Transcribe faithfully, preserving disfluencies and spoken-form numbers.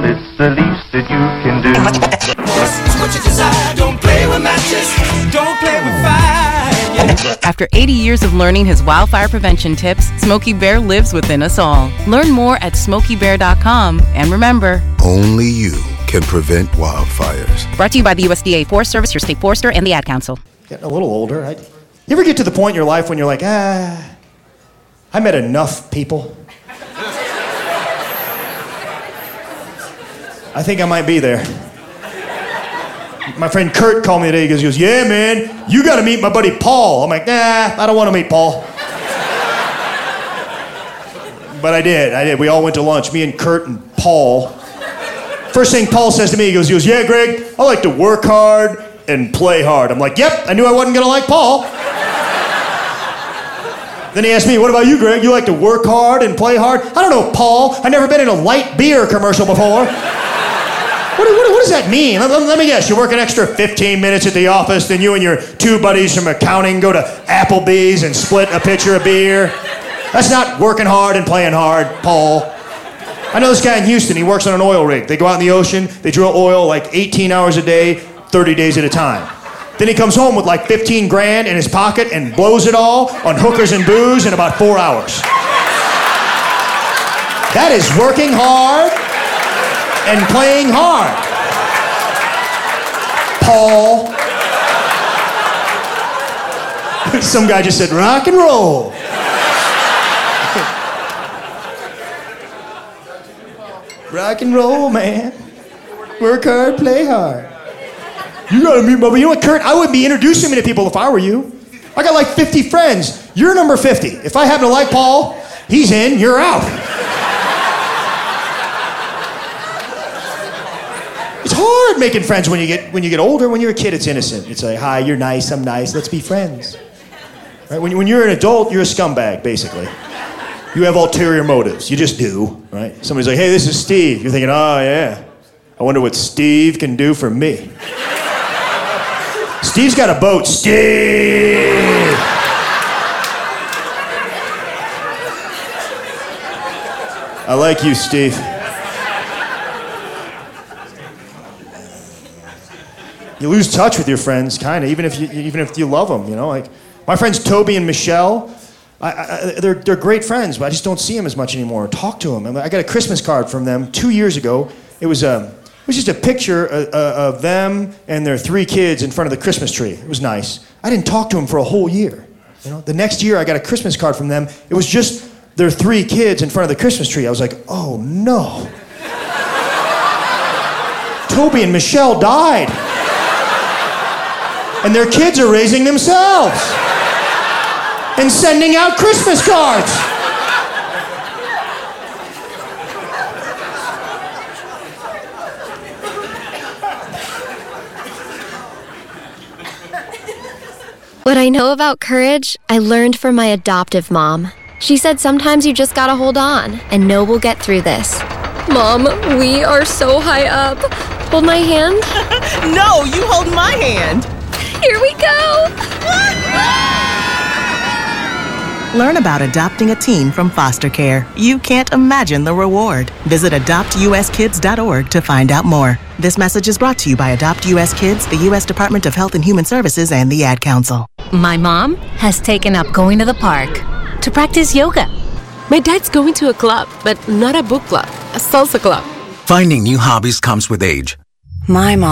Well, it's the least that you can do. It's what you desire. Don't play with matches. Don't play with fire. After eighty years of learning his wildfire prevention tips, Smokey Bear lives within us all. Learn more at smokey bear dot com. And remember, only you can prevent wildfires. Brought to you by the U S D A Forest Service, your state forester, and the Ad Council. Getting a little older. I, you ever get to the point in your life when you're like, ah, I met enough people. I think I might be there. My friend Kurt called me today. He goes, he goes, yeah, man, you got to meet my buddy Paul. I'm like, nah, I don't want to meet Paul. But I did. I did. We all went to lunch, me and Kurt and Paul. First thing Paul says to me, he goes, he goes, yeah, Greg, I like to work hard and play hard. I'm like, yep, I knew I wasn't going to like Paul. Then he asked me, what about you, Greg? You like to work hard and play hard? I don't know, Paul. I've never been in a light beer commercial before. What, what, what does that mean? Let, let me guess. You work an extra fifteen minutes at the office, then you and your two buddies from accounting go to Applebee's and split a pitcher of beer. That's not working hard and playing hard, Paul. I know this guy in Houston. He works on an oil rig. They go out in the ocean. They drill oil like eighteen hours a day, thirty days at a time. Then he comes home with like fifteen grand in his pocket and blows it all on hookers and booze in about four hours. That is working hard and playing hard. Paul. Some guy just said, rock and roll. Rock and roll, man. Work hard, play hard. You gotta meet my, you know what, Kurt? I wouldn't be introducing me to people if I were you. I got like fifty friends. You're number fifty. If I happen to like Paul, he's in, you're out. It's hard making friends when you get when you get older. When you're a kid, it's innocent. It's like, hi, you're nice, I'm nice, let's be friends. Right? When, when you're an adult, you're a scumbag, basically. You have ulterior motives. You just do, right? Somebody's like, hey, this is Steve. You're thinking, oh, yeah. I wonder what Steve can do for me. Steve's got a boat. Steve! I like you, Steve. You lose touch with your friends, kind of, even if you even if you love them, you know. Like my friends Toby and Michelle, I, I, they're they're great friends, but I just don't see them as much anymore. Talk to them. I got a Christmas card from them two years ago. It was a. Um, It was just a picture of, uh, of them and their three kids in front of the Christmas tree. It was nice. I didn't talk to them for a whole year. You know, the next year I got a Christmas card from them. It was just their three kids in front of the Christmas tree. I was like, oh no. Toby and Michelle died. And their kids are raising themselves and sending out Christmas cards. What I know about courage, I learned from my adoptive mom. She said sometimes you just gotta hold on and know we'll get through this. Mom, we are so high up. Hold my hand. No, you hold my hand. Here we go. Learn about adopting a teen from foster care. You can't imagine the reward. Visit adopt u s kids dot org to find out more. This message is brought to you by Adopt U S Kids, the U S Department of Health and Human Services, and the Ad Council. My mom has taken up going to the park to practice yoga. My dad's going to a club, but not a book club, a salsa club. Finding new hobbies comes with age. My mom